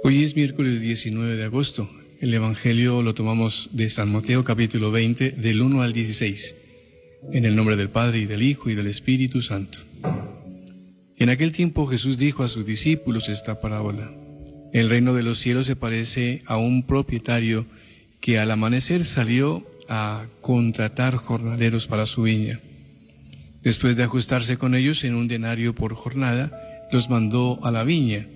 Hoy es miércoles 19 de agosto. El Evangelio lo tomamos de San Mateo capítulo 20, del 1 al 16. En el nombre del Padre, y del Hijo, y del Espíritu Santo. En aquel tiempo Jesús dijo a sus discípulos esta parábola. El reino de los cielos se parece a un propietario que al amanecer salió a contratar jornaleros para su viña. Después de ajustarse con ellos en un denario por jornada, los mandó a la viña.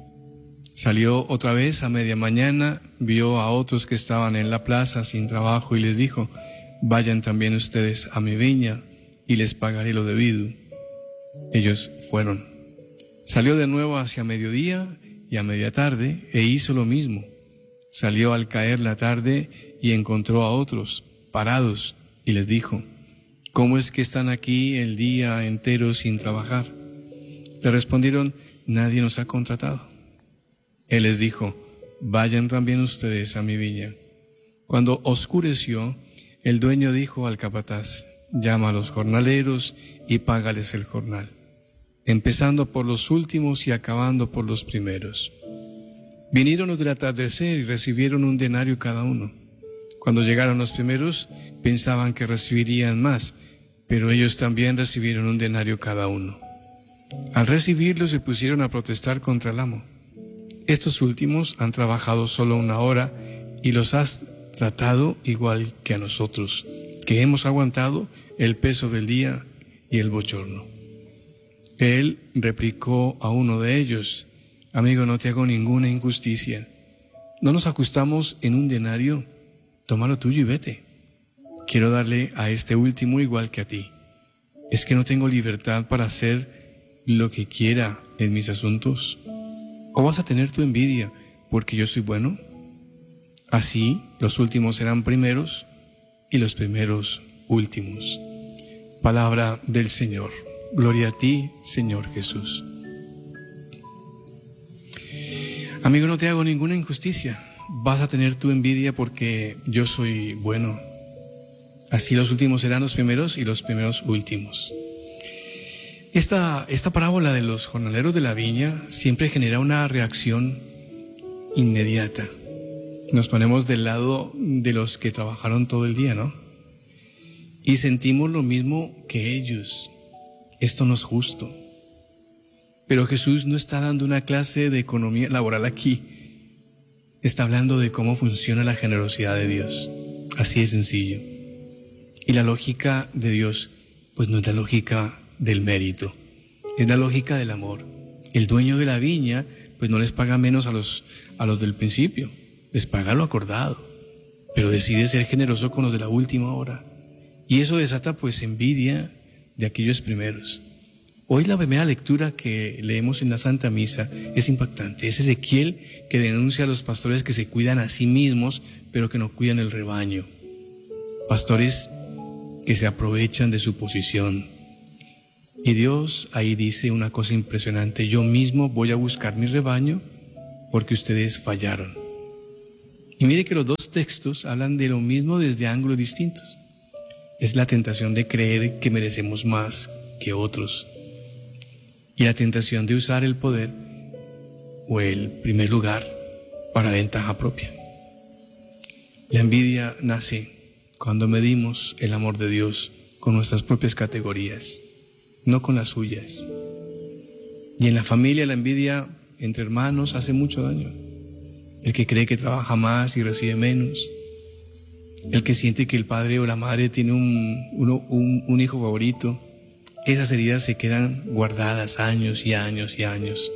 Salió otra vez a media mañana, vio a otros que estaban en la plaza sin trabajo y les dijo: vayan también ustedes a mi viña y les pagaré lo debido. Ellos fueron. Salió de nuevo hacia mediodía y a media tarde e hizo lo mismo. Salió al caer la tarde y encontró a otros parados y les dijo: ¿cómo es que están aquí el día entero sin trabajar? Le respondieron: nadie nos ha contratado. Él les dijo: vayan también ustedes a mi viña. Cuando oscureció, el dueño dijo al capataz: llama a los jornaleros y págales el jornal, empezando por los últimos y acabando por los primeros. Vinieron los del atardecer y recibieron un denario cada uno. Cuando llegaron los primeros, pensaban que recibirían más, pero ellos también recibieron un denario cada uno. Al recibirlo se pusieron a protestar contra el amo. Estos últimos han trabajado solo 1 hora y los has tratado igual que a nosotros, que hemos aguantado el peso del día y el bochorno. Él replicó a uno de ellos: amigo, no te hago ninguna injusticia. ¿No nos ajustamos en un denario? Toma lo tuyo y vete. Quiero darle a este último igual que a ti. ¿Es que no tengo libertad para hacer lo que quiera en mis asuntos? ¿O vas a tener tu envidia porque yo soy bueno? Así los últimos serán primeros y los primeros últimos. Palabra del Señor. Gloria a ti, Señor Jesús. Amigo, no te hago ninguna injusticia. Vas a tener tu envidia porque yo soy bueno. Así los últimos serán los primeros y los primeros últimos. Esta parábola de los jornaleros de la viña siempre genera una reacción inmediata. Nos ponemos del lado de los que trabajaron todo el día, ¿no? Y sentimos lo mismo que ellos. Esto no es justo. Pero Jesús no está dando una clase de economía laboral aquí. Está hablando de cómo funciona la generosidad de Dios. Así de sencillo. Y la lógica de Dios, pues no es la lógica del mérito, es la lógica del amor. El dueño de la viña, pues no les paga menos a los del principio, les paga lo acordado, pero decide ser generoso con los de la última hora. Y eso desata pues envidia de aquellos primeros. Hoy la primera lectura que leemos en la Santa Misa es impactante. Es Ezequiel que denuncia a los pastores que se cuidan a sí mismos, pero que no cuidan el rebaño. Pastores que se aprovechan de su posición. Y Dios ahí dice una cosa impresionante: yo mismo voy a buscar mi rebaño porque ustedes fallaron. Y mire que los dos textos hablan de lo mismo desde ángulos distintos. Es la tentación de creer que merecemos más que otros y la tentación de usar el poder o el primer lugar para ventaja propia. La envidia nace cuando medimos el amor de Dios con nuestras propias categorías, no con las suyas. Y en la familia la envidia entre hermanos hace mucho daño. El que cree que trabaja más y recibe menos. El que siente que el padre o la madre tiene un hijo favorito. Esas heridas se quedan guardadas años y años y años.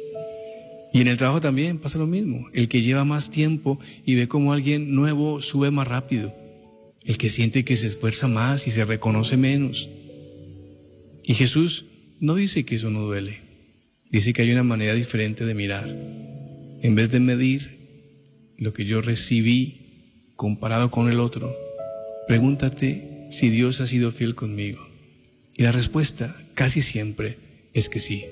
Y en el trabajo también pasa lo mismo. El que lleva más tiempo y ve cómo alguien nuevo sube más rápido. El que siente que se esfuerza más y se reconoce menos. Y Jesús no dice que eso no duele. Dice que hay una manera diferente de mirar. En vez de medir lo que yo recibí comparado con el otro, pregúntate si Dios ha sido fiel conmigo. Y la respuesta casi siempre es que sí.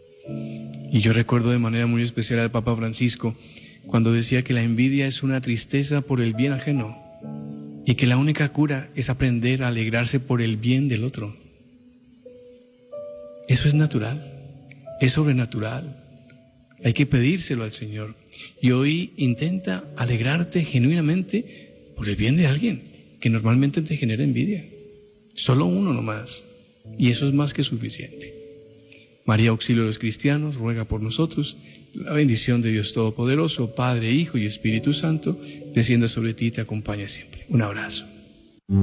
Y yo recuerdo de manera muy especial al Papa Francisco cuando decía que la envidia es una tristeza por el bien ajeno y que la única cura es aprender a alegrarse por el bien del otro. Eso es natural, es sobrenatural. Hay que pedírselo al Señor. Y hoy intenta alegrarte genuinamente por el bien de alguien que normalmente te genera envidia. Solo uno nomás. Y eso es más que suficiente. María, auxilio de los cristianos, ruega por nosotros. La bendición de Dios Todopoderoso, Padre, Hijo y Espíritu Santo, descienda sobre ti y te acompañe siempre. Un abrazo.